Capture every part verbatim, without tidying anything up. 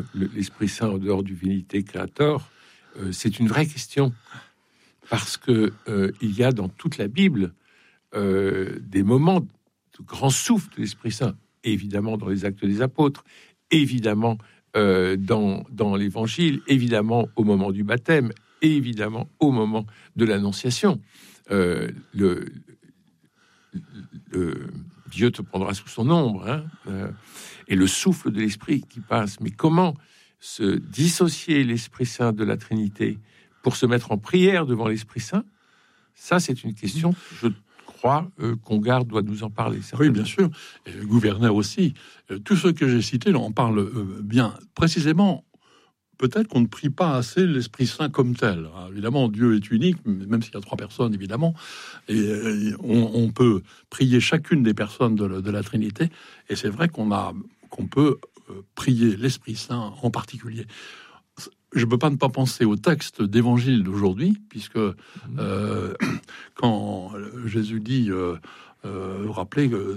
le, le, l'Esprit Saint en dehors du Venite Creator, euh, c'est une vraie question. Parce que euh, il y a dans toute la Bible euh, des moments de grand souffle de l'Esprit Saint, évidemment dans les Actes des Apôtres, évidemment euh, dans, dans l'Évangile, évidemment au moment du baptême, évidemment au moment de l'Annonciation. Euh, le, le Dieu te prendra sous son ombre, hein, euh, et le souffle de l'Esprit qui passe. Mais comment se dissocier l'Esprit Saint de la Trinité pour se mettre en prière devant l'Esprit Saint? Ça, c'est une question, je crois, euh, Congar doit nous en parler. Oui, bien sûr. Et le gouverneur aussi. Euh, tous ceux que j'ai cités, là, on parle euh, bien. Précisément, peut-être qu'on ne prie pas assez l'Esprit Saint comme tel. Alors, évidemment, Dieu est unique, même s'il y a trois personnes, évidemment. Et euh, on, on peut prier chacune des personnes de, de la Trinité. Et c'est vrai qu'on a, qu'on peut euh, prier l'Esprit Saint en particulier. Je ne peux pas ne pas penser au texte d'évangile d'aujourd'hui, puisque euh, quand Jésus dit, euh, euh, vous rappelez que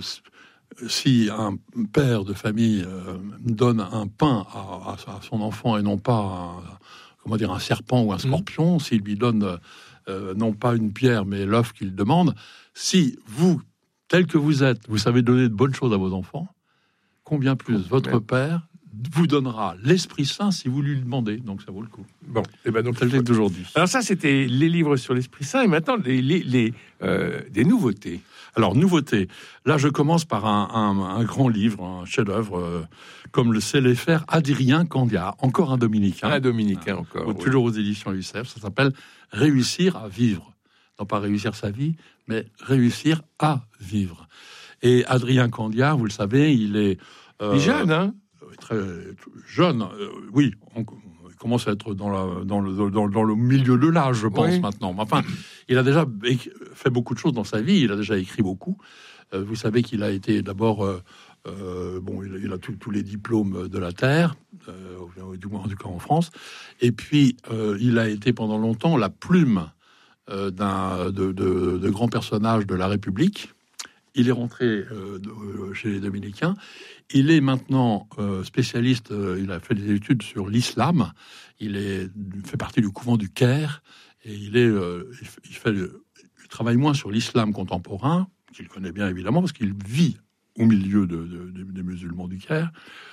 si un père de famille euh, donne un pain à, à, à son enfant et non pas un, comment dire, un serpent ou un scorpion, mmh. s'il lui donne euh, non pas une pierre mais l'œuf qu'il demande, si vous, tel que vous êtes, vous savez donner de bonnes choses à vos enfants, combien plus oh, votre père vous donnera l'Esprit Saint si vous lui demandez. Donc ça vaut le coup. Bon, et ben donc c'est le texte d'aujourd'hui. Alors ça, c'était les livres sur l'Esprit Saint, et maintenant les, les, les euh, des nouveautés. Alors nouveautés. Là, je commence par un, un, un grand livre, un chef-d'œuvre, euh, comme le sait les faire Adrien Candia, encore un dominicain. Un dominicain euh, encore. Oui. Toujours aux éditions U C F. Ça s'appelle Réussir à vivre. Non pas réussir sa vie, mais réussir à vivre. Et Adrien Candia, vous le savez, il est euh, il est jeune, hein. Très jeune, euh, oui, on, on commence à être dans, la, dans, le, dans, dans le milieu de l'âge, je pense, oui. maintenant. Mais enfin, il a déjà fait beaucoup de choses dans sa vie, il a déjà écrit beaucoup. Euh, vous savez qu'il a été d'abord, euh, euh, bon, il a, il a tous les diplômes de la Terre, euh, du moins en tout cas en France, et puis euh, il a été pendant longtemps la plume euh, d'un, de, de, de grands personnages de la République. Il est rentré euh, de, chez les Dominicains. Il est maintenant euh, spécialiste. Euh, il a fait des études sur l'islam. Il est il fait partie du couvent du Caire et il est euh, il fait il travaille moins sur l'islam contemporain qu'il connaît bien évidemment parce qu'il vit au milieu de, de, de, des musulmans du Caire.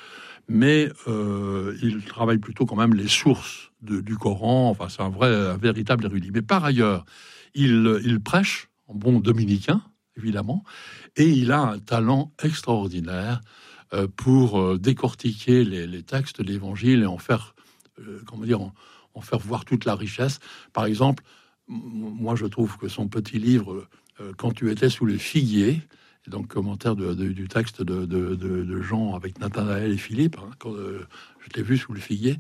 Mais euh, il travaille plutôt quand même les sources de, du Coran. Enfin, c'est un vrai, un véritable érudit. Mais par ailleurs, il il prêche en bon dominicain, évidemment, et il a un talent extraordinaire euh, pour euh, décortiquer les, les textes de l'Évangile et en faire, euh, comment dire, en, en faire voir toute la richesse. Par exemple, m- moi je trouve que son petit livre euh, Quand tu étais sous le figuier, et donc commentaire de, de, du texte de, de, de, de Jean avec Nathanaël et Philippe, hein, quand euh, je t'ai vu sous le figuier,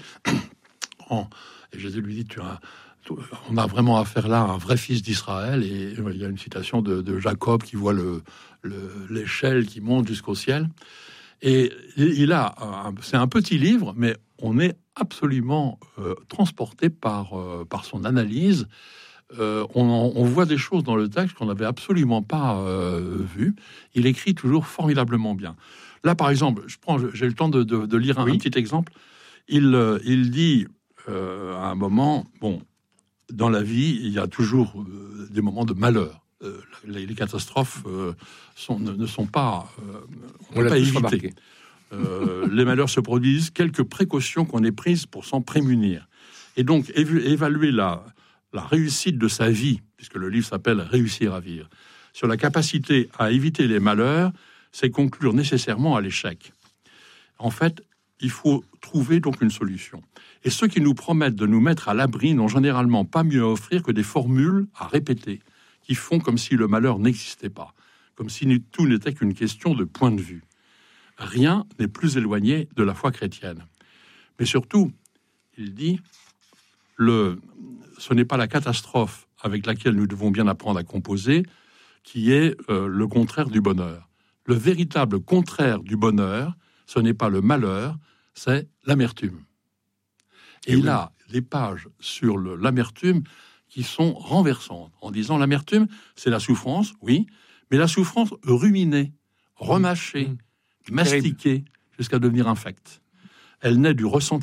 en, et Jésus lui dit, tu as on a vraiment affaire là à un vrai fils d'Israël. Et il y a une citation de, de Jacob qui voit le, le, l'échelle qui monte jusqu'au ciel. Et il a, un, c'est un petit livre, mais on est absolument euh, transporté par, euh, par son analyse. Euh, on, on voit des choses dans le texte qu'on n'avait absolument pas euh, vues. Il écrit toujours formidablement bien. Là, par exemple, je prends, j'ai le temps de, de, de lire un, oui. un petit exemple. Il, il dit euh, à un moment, bon, dans la vie, il y a toujours euh, des moments de malheur. Euh, les, les catastrophes euh, sont, ne, ne sont pas, euh, on ne peut pas éviter. Euh, les malheurs se produisent, quelques précautions qu'on ait prises pour s'en prémunir. Et donc, év- évaluer la, la réussite de sa vie, puisque le livre s'appelle « Réussir à vivre », sur la capacité à éviter les malheurs, c'est conclure nécessairement à l'échec. En fait, il faut trouver donc une solution. Et ceux qui nous promettent de nous mettre à l'abri n'ont généralement pas mieux à offrir que des formules à répéter, qui font comme si le malheur n'existait pas, comme si tout n'était qu'une question de point de vue. Rien n'est plus éloigné de la foi chrétienne. Mais surtout, il dit, le, ce n'est pas la catastrophe avec laquelle nous devons bien apprendre à composer, qui est euh, le contraire du bonheur. Le véritable contraire du bonheur, ce n'est pas le malheur, c'est l'amertume. Et, Et il oui. a des pages sur le, l'amertume qui sont renversantes, en disant l'amertume, c'est la souffrance, oui, mais la souffrance ruminée, remâchée, mmh. mastiquée, jusqu'à devenir infecte. Elle naît du ressentiment